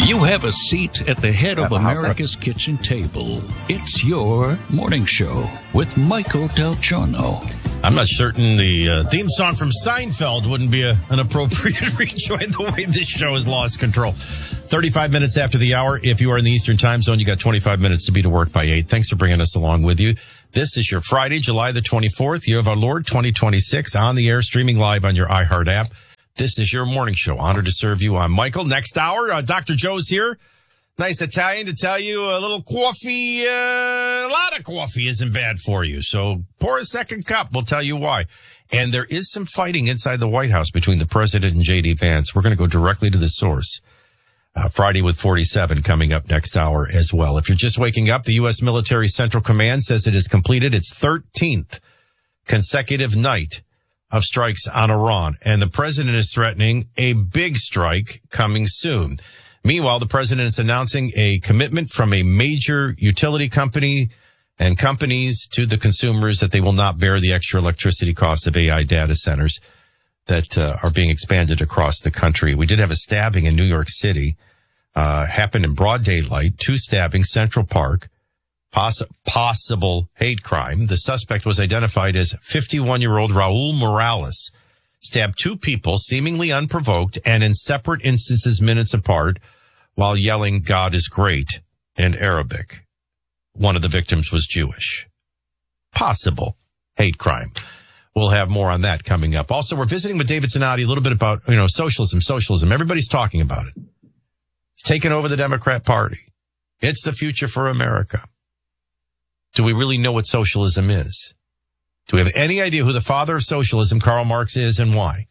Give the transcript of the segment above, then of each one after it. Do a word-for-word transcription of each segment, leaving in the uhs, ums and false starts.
You have a seat at the head of America's kitchen table. It's your morning show with Michael Del Giorno. I'm not certain the uh, theme song from Seinfeld wouldn't be a, an appropriate rejoin the way this show has lost control. thirty-five minutes after the hour. If you are in the Eastern time zone, you got twenty-five minutes to be to work by eight. Thanks for bringing us along with you. This is your Friday, July the twenty-fourth. You have our Lord twenty twenty-six on the air, streaming live on your iHeart app. This is your morning show. Honored to serve you. I'm Michael. Next hour, uh, Doctor Joe's here. Nice Italian to tell you a little coffee, uh, a lot of coffee isn't bad for you. So pour a second cup. We'll tell you why. And there is some fighting inside the White House between the president and J D Vance. We're going to go directly to the source. Uh, Friday with forty-seven coming up next hour as well. If you're just waking up, the U S Military Central Command says it has completed its thirteenth consecutive night of strikes on Iran, and the president is threatening a big strike coming soon. Meanwhile, the president is announcing a commitment from a major utility company and companies to the consumers that they will not bear the extra electricity costs of A I data centers that uh, are being expanded across the country. We did have a stabbing in New York City, uh, happened in broad daylight, two stabbings, Central Park. Poss- possible hate crime. The suspect was identified as fifty-one-year-old Raul Morales, stabbed two people seemingly unprovoked and in separate instances minutes apart while yelling, "God is great," in Arabic. One of the victims was Jewish. Possible hate crime. We'll have more on that coming up. Also, we're visiting with David Zanotti a little bit about, you know, socialism, socialism. Everybody's talking about it. It's taken over the Democrat Party. It's the future for America. Do we really know what socialism is? Do we have any idea who the father of socialism, Karl Marx, is and why?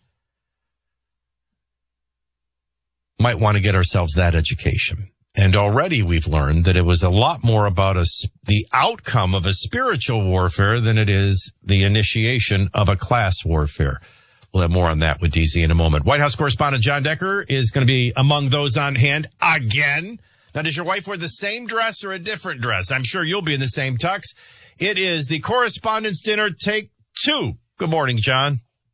Might want to get ourselves that education. And already we've learned that it was a lot more about a, the outcome of a spiritual warfare than it is the initiation of a class warfare. We'll have more on that with D Z in a moment. White House correspondent John Decker is going to be among those on hand again. Now, does your wife wear the same dress or a different dress? I'm sure you'll be in the same tux. It is the Correspondents' Dinner Take Two. Good morning, John.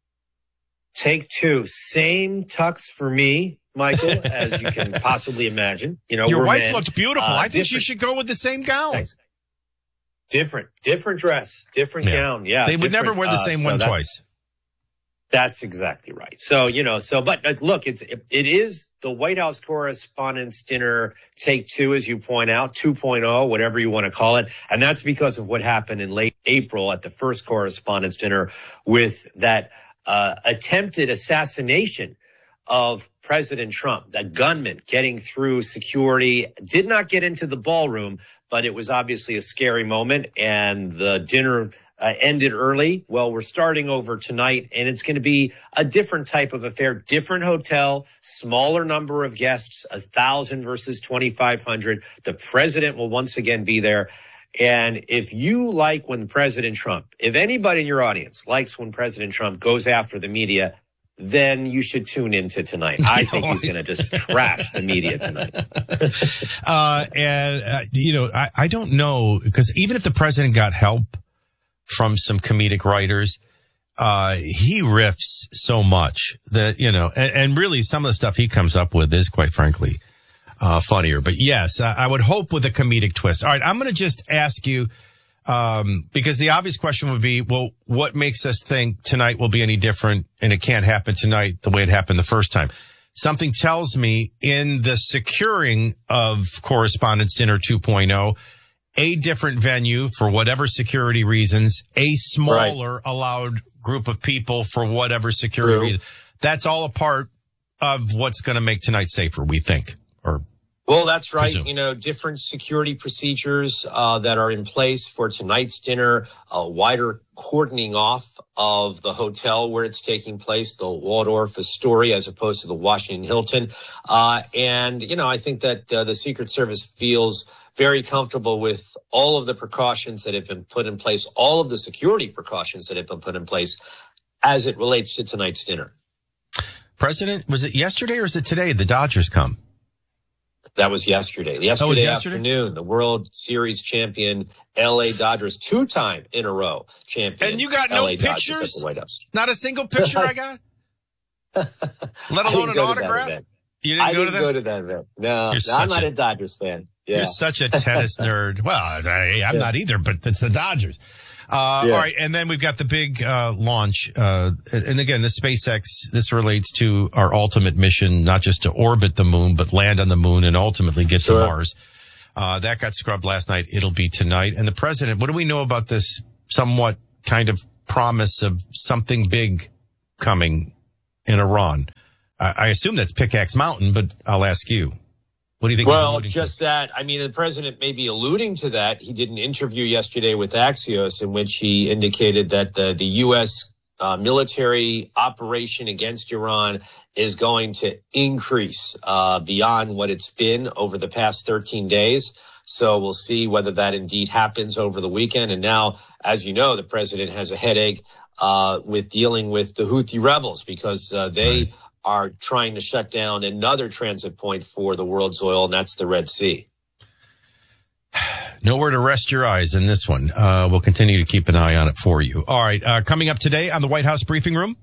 Take two. Same tux for me, Michael, as you can possibly imagine. You know, your we're wife men. looked beautiful. Uh, I think different. she should go with the same gown. Thanks. Different, different dress, different yeah. gown. Yeah, they would never wear the same uh, one so twice. That's exactly right. So, you know, so, but uh, look, it's, it, it is the White House Correspondents' Dinner Take Two, as you point out, two point oh, whatever you want to call it. And that's because of what happened in late April at the first Correspondents' Dinner with that uh, attempted assassination of President Trump, the gunman getting through security, did not get into the ballroom, but it was obviously a scary moment. And the dinner Uh, ended early. Well, we're starting over tonight, and it's going to be a different type of affair, different hotel, smaller number of guests, one thousand versus twenty-five hundred. The president will once again be there. And if you like when President Trump, if anybody in your audience likes when President Trump goes after the media, then you should tune into tonight. I think he's going to just trash the media tonight. uh, and, uh, you know, I, I don't know, because even if the president got help from some comedic writers, uh, he riffs so much that, you know, and, and really some of the stuff he comes up with is quite frankly, uh, funnier. But yes, I, I would hope with a comedic twist. All right. I'm going to just ask you, um, because the obvious question would be, well, what makes us think tonight will be any different and it can't happen tonight the way it happened the first time? Something tells me in the securing of Correspondents' Dinner two point oh, a different venue for whatever security reasons, a smaller right. allowed group of people for whatever security True. reasons. That's all a part of what's going to make tonight safer, we think. Or Well, that's right. presume. You know, different security procedures uh, that are in place for tonight's dinner, a wider cordoning off of the hotel where it's taking place, the Waldorf Astoria, as opposed to the Washington Hilton. Uh, and, you know, I think that uh, the Secret Service feels very comfortable with all of the precautions that have been put in place, all of the security precautions that have been put in place as it relates to tonight's dinner. President, was it yesterday or is it today the Dodgers come? That was yesterday. Yesterday, oh, was yesterday afternoon, the World Series champion L A Dodgers, two-time in a row champion. And you got L A no Dodgers pictures? at the White House. Not a single picture I got? Let alone an autograph? You didn't I go didn't to that? go to that event. No, You're no I'm such not a- a Dodgers fan. Yeah. You're such a tennis nerd. Well, I, I'm Yeah. not either, but it's the Dodgers. Uh, Yeah. all right. And then we've got the big, uh, launch. Uh, and again, the SpaceX, this relates to our ultimate mission, not just to orbit the moon, but land on the moon and ultimately get Sure. to Mars. Uh, that got scrubbed last night. It'll be tonight. And the president, what do we know about this somewhat kind of promise of something big coming in Iran? I, I assume that's Pickaxe Mountain, but I'll ask you. What do you think? he's Well, alluding to? just that. I mean, the president may be alluding to that. He did an interview yesterday with Axios in which he indicated that the, the U S uh, military operation against Iran is going to increase uh, beyond what it's been over the past thirteen days. So we'll see whether that indeed happens over the weekend. And now, as you know, the president has a headache uh, with dealing with the Houthi rebels because uh, they Right. are trying to shut down another transit point for the world's oil, and that's the Red Sea. Nowhere to rest your eyes in this one. Uh, we'll continue to keep an eye on it for you. All right. Uh, coming up today on the White House briefing room.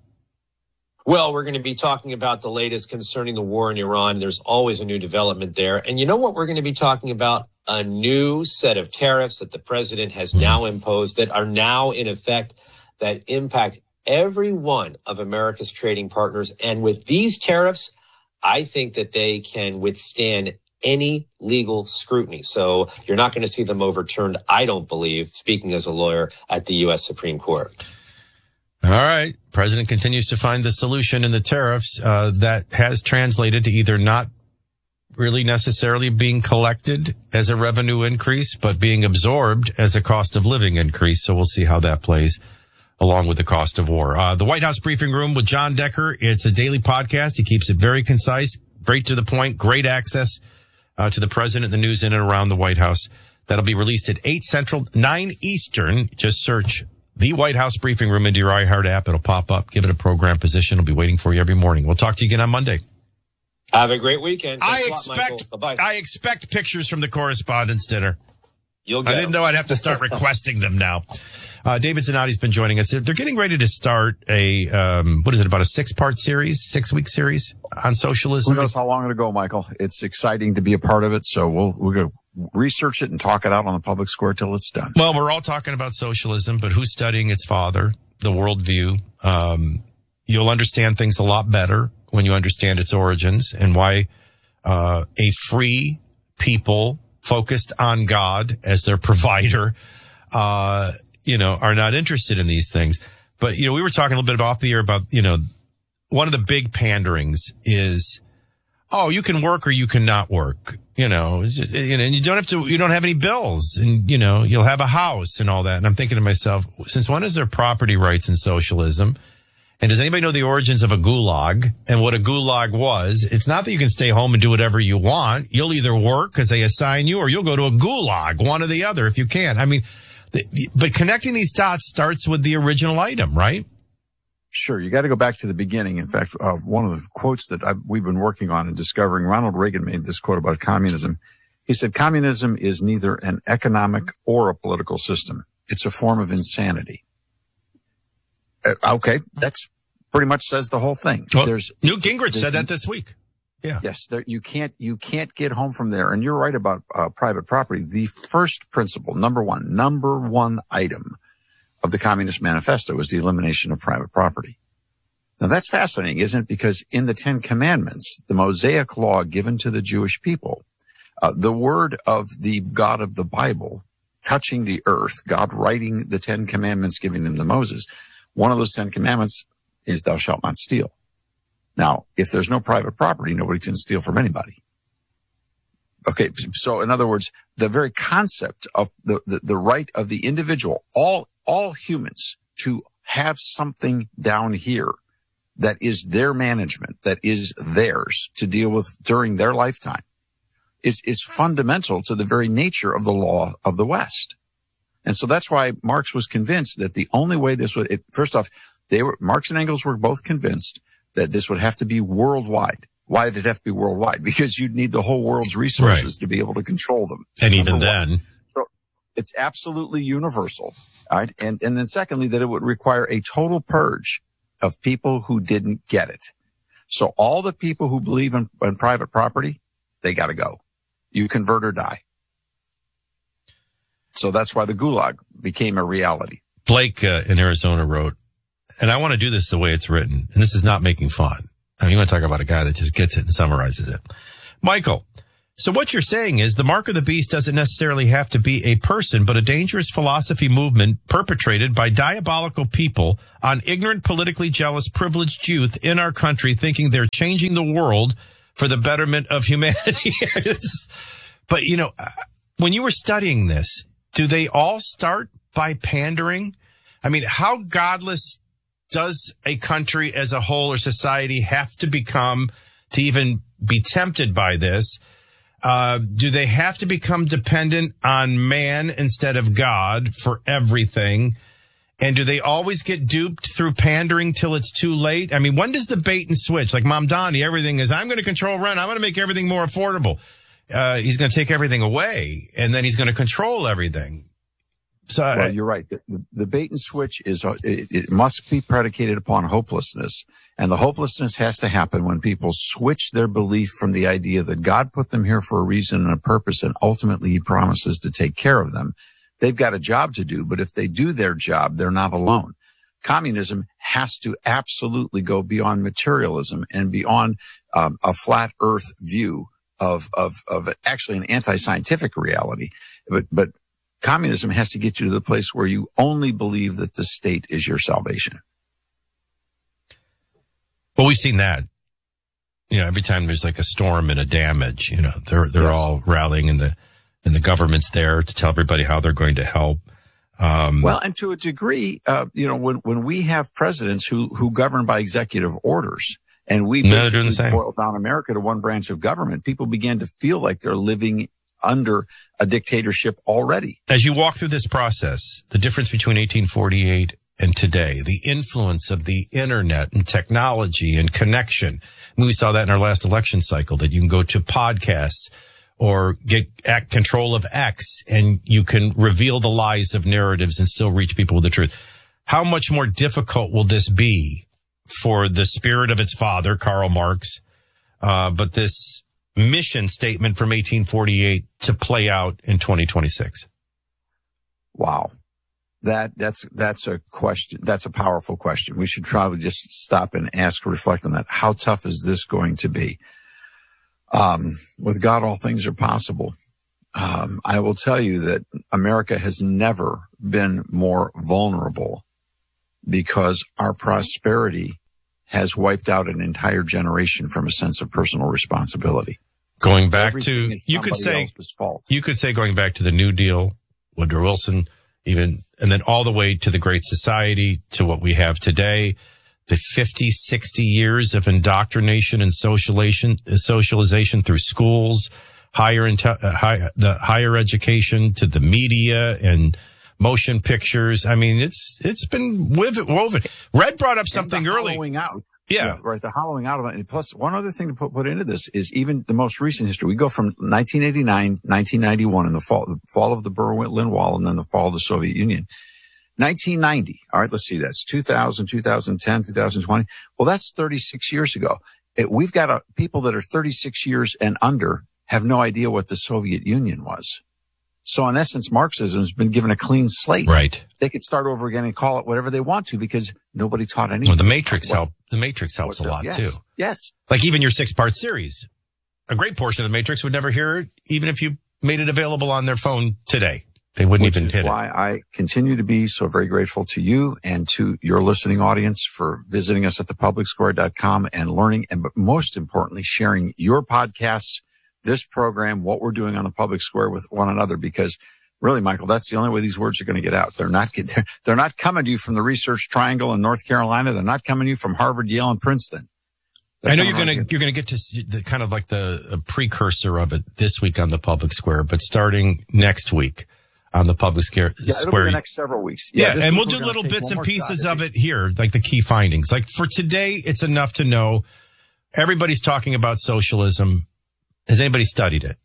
Well, we're going to be talking about the latest concerning the war in Iran. There's always a new development there. And you know what we're going to be talking about? A new set of tariffs that the president has now imposed that are now in effect that impact every one of America's trading partners. And with these tariffs, I think that they can withstand any legal scrutiny. So you're not going to see them overturned, I don't believe, speaking as a lawyer, at the U S Supreme Court. All right. President continues to find the solution in the tariffs uh, that has translated to either not really necessarily being collected as a revenue increase, but being absorbed as a cost of living increase. So we'll see how that plays along with the cost of war. Uh, the White House briefing room with John Decker. It's a daily podcast. He keeps it very concise, great to the point, great access uh, to the president, the news in and around the White House. That'll be released at eight Central, nine Eastern. Just search the White House briefing room into your iHeart app. It'll pop up. Give it a program position. It'll be waiting for you every morning. We'll talk to you again on Monday. Have a great weekend. I Thanks a lot, Michael. expect, Bye-bye. I expect pictures from the Correspondents' Dinner. You'll get I didn't them. know I'd have to start requesting them now. Uh, David Zanotti's been joining us. They're getting ready to start a, um, what is it, about a six-part series, six-week series on socialism? Who knows how long it'll go, Michael? It's exciting to be a part of it, so we'll we're going to research it and talk it out on the public square till it's done. Well, we're all talking about socialism, but who's studying its father, the worldview? Um, you'll understand things a lot better when you understand its origins and why uh, a free people focused on God as their provider, uh, you know, are not interested in these things. But, you know, we were talking a little bit off the air about, you know, one of the big panderings is, oh, you can work or you cannot work, you know, just, you know, and you don't have to, you don't have any bills and, you know, you'll have a house and all that. And I'm thinking to myself, since when is there property rights in socialism? And does anybody know the origins of a gulag and what a gulag was? It's not that you can stay home and do whatever you want. You'll either work because they assign you or you'll go to a gulag, one or the other if you can. I mean, the, the, but connecting these dots starts with the original item, right? Sure, you got to go back to the beginning. In fact, uh, one of the quotes that I've, we've been working on and discovering, Ronald Reagan made this quote about communism. He said, communism is neither an economic or a political system. It's a form of insanity. Uh, okay, that's pretty much says the whole thing. Well, There's Newt Gingrich there- said that this week. Yeah. Yes, there, you can't you can't get home from there. And you're right about uh, private property. The first principle, number one, number one item of the Communist Manifesto is the elimination of private property. Now that's fascinating, isn't it? Because in the Ten Commandments, the Mosaic law given to the Jewish people, uh, the word of the God of the Bible touching the earth, God writing the Ten Commandments, giving them to Moses. One of those Ten Commandments is thou shalt not steal. Now, if there's no private property, nobody can steal from anybody. Okay, so in other words, the very concept of the, the, the right of the individual, all, all humans to have something down here that is their management, that is theirs to deal with during their lifetime is, is fundamental to the very nature of the law of the West. And so that's why Marx was convinced that the only way this would, it, first off, they were, Marx and Engels were both convinced that this would have to be worldwide. Why did it have to be worldwide? Because you'd need the whole world's resources Right. to be able to control them. And even Number one. then, So it's absolutely universal. All right. And, and then secondly, that it would require a total purge of people who didn't get it. So all the people who believe in, in private property, they got to go. You convert or die. So that's why the gulag became a reality. Blake uh, in Arizona wrote, and I want to do this the way it's written, and this is not making fun. I mean, you want to talk about a guy that just gets it and summarizes it. Michael, so what you're saying is the mark of the beast doesn't necessarily have to be a person, but a dangerous philosophy movement perpetrated by diabolical people on ignorant, politically jealous, privileged youth in our country thinking they're changing the world for the betterment of humanity. But, you know, when you were studying this, do they all start by pandering? I mean, how godless does a country as a whole or society have to become to even be tempted by this? Uh, do they have to become dependent on man instead of God for everything? And do they always get duped through pandering till it's too late? I mean, when does the bait and switch? Like Mamdani, everything is, I'm going to control rent. I'm going to make everything more affordable. Uh, he's going to take everything away, and then he's going to control everything. So well, I, you're right. The, the bait and switch is, uh, it, it must be predicated upon hopelessness. And the hopelessness has to happen when people switch their belief from the idea that God put them here for a reason and a purpose, and ultimately he promises to take care of them. They've got a job to do, but if they do their job, they're not alone. Communism has to absolutely go beyond materialism and beyond um, a flat earth view of, of, of actually an anti-scientific reality. But, but communism has to get you to the place where you only believe that the state is your salvation. well, we've seen that. You know, every time there's like a storm and a damage, you know, they're they're yes. all rallying, and the and the government's there to tell everybody how they're going to help. Um, well, and to a degree, uh, you know, when when we have presidents who who govern by executive orders, and we no, doing the same. boil down America to one branch of government, people begin to feel like they're living under a dictatorship already. As you walk through this process, the difference between eighteen forty-eight and today, the influence of the internet and technology and connection. I mean, we saw that in our last election cycle, that you can go to podcasts or get at control of X, and you can reveal the lies of narratives and still reach people with the truth. How much more difficult will this be for the spirit of its father, Karl Marx, uh, but this mission statement from eighteen forty-eight to play out in twenty twenty-six? Wow. That, that's, that's a question. That's a powerful question. We should probably just stop and ask, reflect on that. How tough is this going to be? Um, with God, all things are possible. Um, I will tell you that America has never been more vulnerable because our prosperity has wiped out an entire generation from a sense of personal responsibility. Going back to, you could say, you could say going back to the New Deal, Woodrow Wilson, even, and then all the way to the Great Society, to what we have today, the fifty, sixty years of indoctrination and socialization, socialization through schools, higher, inte- uh, high, the higher education, to the media and motion pictures. I mean, it's, it's been woven. Red brought up something early. Out. Yeah. yeah. Right. The hollowing out of it. And plus, one other thing to put, put into this is even the most recent history. We go from nineteen eighty-nine, nineteen ninety-one, and the fall, the fall of the Berlin Wall, and then the fall of the Soviet Union. nineteen ninety. All right. Let's see. That's two thousand, two thousand ten, two thousand twenty. Well, that's thirty-six years ago. It, we've got a, people that are thirty-six years and under have no idea what the Soviet Union was. So in essence, Marxism has been given a clean slate. Right. They could start over again and call it whatever they want to because nobody taught anything. Well, the Matrix help. The Matrix helps a lot yes, too. Yes. Like even your six-part series, a great portion of the Matrix would never hear it, even if you made it available on their phone today. They wouldn't Which even is hit why it. I continue to be so very grateful to you and to your listening audience for visiting us at the public square dot com and learning, and but most importantly, sharing your podcasts, this program, what we're doing on the Public Square with one another, because really, Michael, that's the only way these words are going to get out. They're not, they're, they're not coming to you from the Research Triangle in North Carolina. They're not coming to you from Harvard, Yale, and Princeton. They're I know you're going to, you're going to get to the kind of like the a precursor of it this week on the Public Square, but starting next week on the Public Square. Yeah, it'll be the next several weeks. Yeah, yeah and we'll do little bits and pieces of it here, like the key findings. Like for today, it's enough to know everybody's talking about socialism. Has anybody studied it?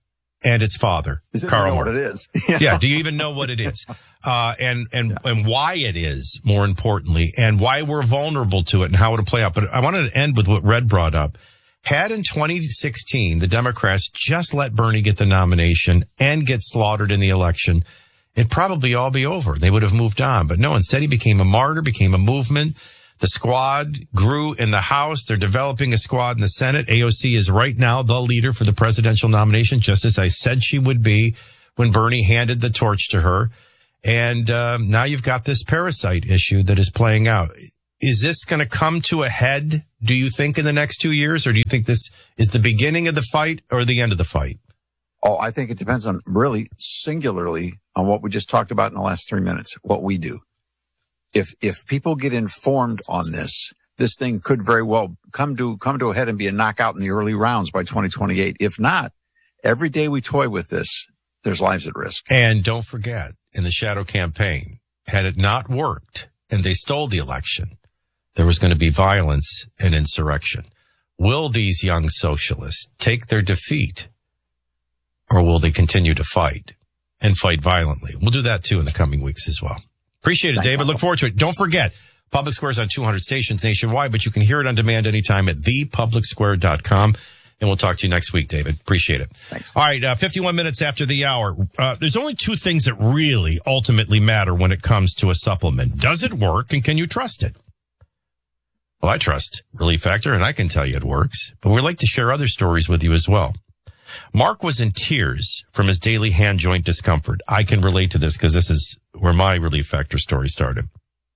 and its father, Is it Karl know Marx. what it is? Yeah. Do you even know what it is? Uh, and, and, yeah. and why it is, more importantly, and why we're vulnerable to it and how it'll play out. But I wanted to end with what Red brought up. Had in twenty sixteen, the Democrats just let Bernie get the nomination and get slaughtered in the election, it'd probably all be over. They would have moved on. But no, instead he became a martyr, became a movement. The squad grew in the House. They're developing a squad in the Senate. A O C is right now the leader for the presidential nomination, just as I said she would be when Bernie handed the torch to her. And um, now you've got this parasite issue that is playing out. Is this going to come to a head, do you think, in the next two years? Or do you think this is the beginning of the fight or the end of the fight? Oh, I think it depends on really singularly on what we just talked about in the last three minutes, what we do. If if people get informed on this, this thing could very well come to come to a head and be a knockout in the early rounds by twenty twenty-eight. If not, every day we toy with this, there's lives at risk. And don't forget, in the shadow campaign, had it not worked and they stole the election, there was going to be violence and insurrection. Will these young socialists take their defeat, or will they continue to fight and fight violently? We'll do that too in the coming weeks as well. Appreciate it, David. Look forward to it. Don't forget, Public Square's on two hundred stations nationwide, but you can hear it on demand anytime at the public square dot com. And we'll talk to you next week, David. Appreciate it. Thanks. All right, uh, fifty-one minutes after the hour. Uh, there's only two things that really ultimately matter when it comes to a supplement. Does it work, and can you trust it? Well, I trust Relief Factor, and I can tell you it works. But we'd like to share other stories with you as well. Mark was in tears from his daily hand joint discomfort. I can relate to this because this is where my Relief Factor story started.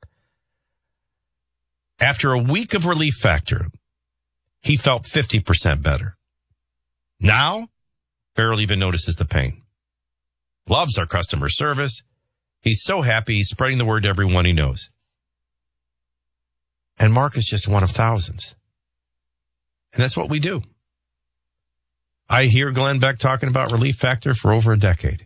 After a week of Relief Factor, he felt fifty percent better. Now, barely even notices the pain. Loves our customer service. He's so happy he's spreading the word to everyone he knows. And Mark is just one of thousands. And that's what we do. I hear Glenn Beck talking about Relief Factor for over a decade.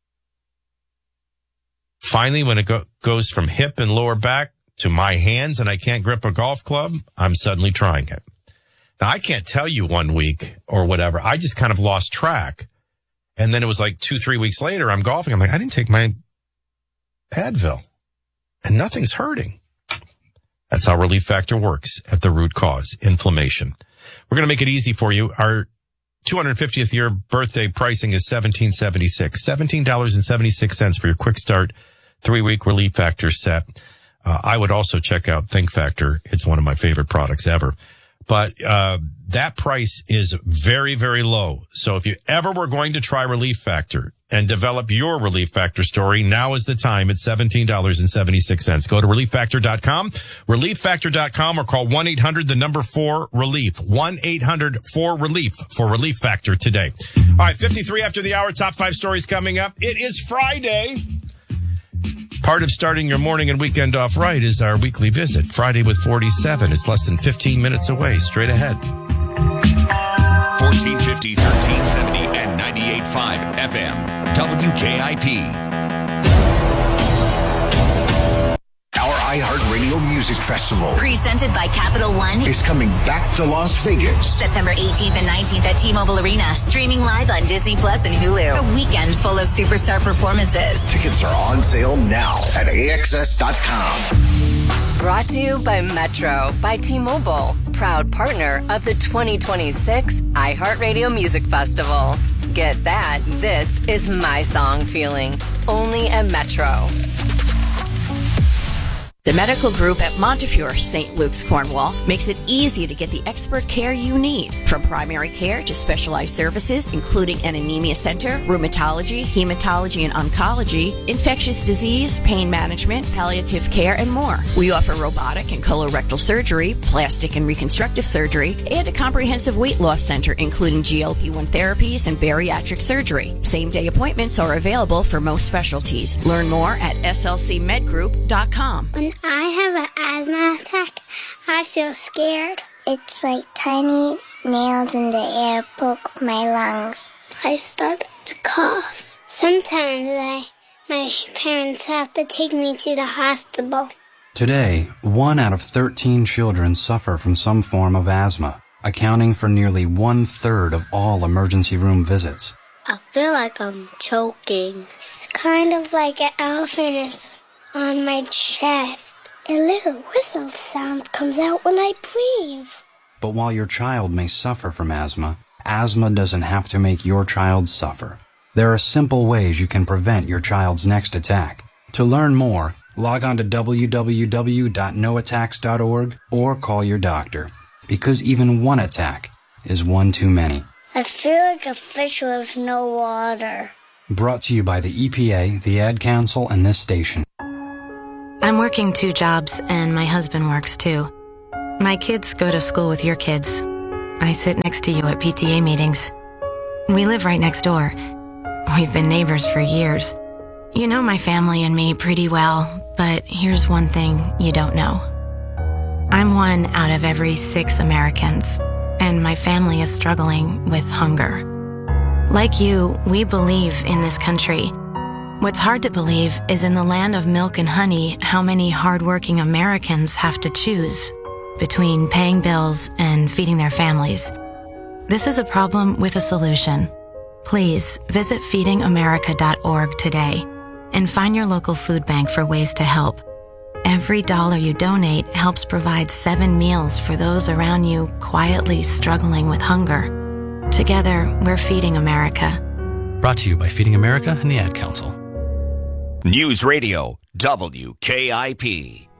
Finally, when it go- goes from hip and lower back to my hands and I can't grip a golf club, I'm suddenly trying it. Now, I can't tell you one week or whatever. I just kind of lost track. And then it was like two, three weeks later, I'm golfing. I'm like, I didn't take my Advil. And nothing's hurting. That's how Relief Factor works at the root cause, inflammation. We're going to make it easy for you. Our two hundred fiftieth year birthday pricing is seventeen seventy-six, seventeen dollars and seventy-six cents for your quick start three-week Relief Factor set. Uh, I would also check out Think Factor. It's one of my favorite products ever. But uh that price is very, very low. So if you ever were going to try Relief Factor and develop your Relief Factor story, now is the time. It's seventeen dollars and seventy-six cents. Go to relief factor dot com, relief factor dot com, or call one eight hundred, the number four, relief. one eight hundred four relief for Relief Factor today. All right, fifty-three after the hour, top five stories coming up. It is Friday. Part of starting your morning and weekend off right is our weekly visit. Friday with forty-seven. It's less than fifteen minutes away. Straight ahead. fourteen fifty, thirteen seventy, and ninety-eight point five F M. W K I P. Our iHeartRadio Music Festival, presented by Capital One, is coming back to Las Vegas. September eighteenth and nineteenth at T-Mobile Arena. Streaming live on Disney Plus and Hulu. A weekend full of superstar performances. Tickets are on sale now at A X S dot com. Brought to you by Metro by T-Mobile, proud partner of the twenty twenty-six iHeartRadio Music Festival. Get that, this is my song feeling, only at Metro. The medical group at Montefiore, Saint Luke's, Cornwall, makes it easy to get the expert care you need. From primary care to specialized services, including an anemia center, rheumatology, hematology and oncology, infectious disease, pain management, palliative care, and more. We offer robotic and colorectal surgery, plastic and reconstructive surgery, and a comprehensive weight loss center, including G L P one therapies and bariatric surgery. Same-day appointments are available for most specialties. Learn more at S L C med group dot com. When I have an asthma attack, I feel scared. It's like tiny nails in the air poke my lungs. I start to cough. Sometimes I, my parents have to take me to the hospital. Today, one out of thirteen children suffer from some form of asthma, accounting for nearly one-third of all emergency room visits. I feel like I'm choking. It's kind of like an elephant is on my chest. A little whistle sound comes out when I breathe. But while your child may suffer from asthma, asthma doesn't have to make your child suffer. There are simple ways you can prevent your child's next attack. To learn more, log on to w w w dot no attacks dot org or call your doctor, because even one attack is one too many. I feel like a fish with no water. Brought to you by the E P A, the Ad Council, and this station. I'm working two jobs, and my husband works too. My kids go to school with your kids. I sit next to you at P T A meetings. We live right next door. We've been neighbors for years. You know my family and me pretty well, but here's one thing you don't know. I'm one out of every six Americans, and my family is struggling with hunger. Like you, we believe in this country. What's hard to believe is in the land of milk and honey, how many hardworking Americans have to choose between paying bills and feeding their families. This is a problem with a solution. Please visit feeding america dot org today and find your local food bank for ways to help. Every dollar you donate helps provide seven meals for those around you quietly struggling with hunger. Together, we're Feeding America. Brought to you by Feeding America and the Ad Council. News Radio W K I P.